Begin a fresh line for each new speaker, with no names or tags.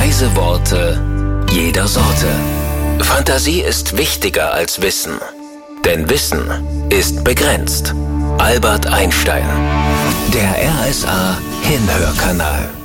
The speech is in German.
Weise Worte jeder Sorte. Fantasie ist wichtiger als Wissen. Denn Wissen ist begrenzt. Albert Einstein. Der RSA Hinhörkanal.